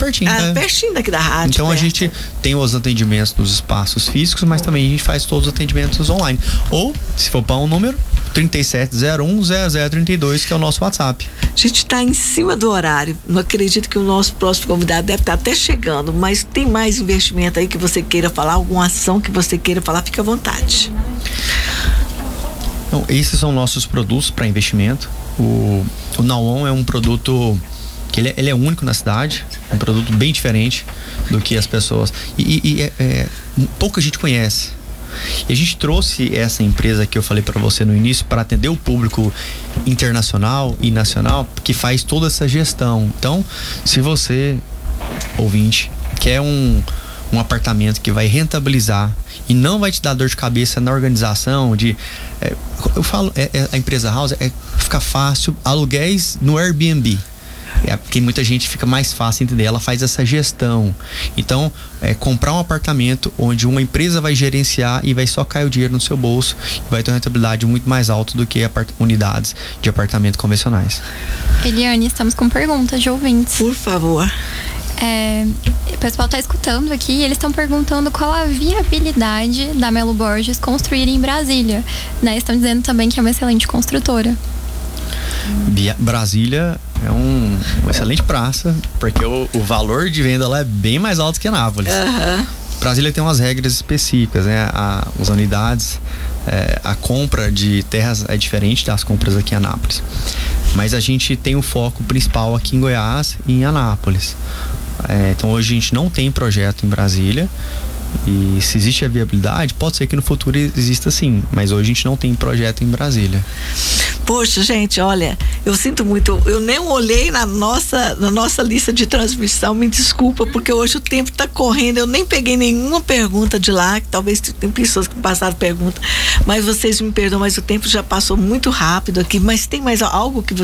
pertinho. Pertinho daqui da rádio. Então perto. A gente tem os atendimentos nos espaços físicos, mas também a gente faz todos os atendimentos online. Ou, se for para um número, 37010032, que é o nosso WhatsApp. A gente está em cima do horário. Não acredito que o nosso próximo convidado deve estar até chegando, mas tem mais investimento aí que você queira falar, alguma ação que você queira falar, fica à vontade. Então, esses são nossos produtos para investimento. O Now é um produto que ele é único na cidade, um produto bem diferente do que as pessoas pouca gente conhece. E a gente trouxe essa empresa que eu falei para você no início para atender o público internacional e nacional, que faz toda essa gestão. Então, se você, ouvinte, quer um apartamento que vai rentabilizar e não vai te dar dor de cabeça na organização eu falo, a empresa House fica fácil, aluguéis no Airbnb. Porque muita gente fica mais fácil entender, ela faz essa gestão. Então, comprar um apartamento onde uma empresa vai gerenciar e vai só cair o dinheiro no seu bolso, vai ter uma rentabilidade muito mais alta do que unidades de apartamento convencionais. Eliane, estamos com perguntas de ouvintes. Por favor. O pessoal está escutando aqui e eles estão perguntando qual a viabilidade da Melo Borges construir em Brasília, né? Estão dizendo também que é uma excelente construtora. Brasília é uma excelente praça, porque o valor de venda lá é bem mais alto que Anápolis. Brasília tem umas regras específicas, né? As unidades, a compra de terras é diferente das compras aqui em Anápolis. Mas a gente tem o foco principal aqui em Goiás e em Anápolis. Então hoje a gente não tem projeto em Brasília. E se existe a viabilidade, pode ser que no futuro exista sim, mas hoje a gente não tem projeto em Brasília. Poxa, gente, olha, eu sinto muito, eu nem olhei na nossa lista de transmissão, me desculpa, porque hoje o tempo está correndo, eu nem peguei nenhuma pergunta de lá, que talvez tem pessoas que passaram pergunta, mas vocês me perdoam, mas o tempo já passou muito rápido aqui, mas tem mais algo que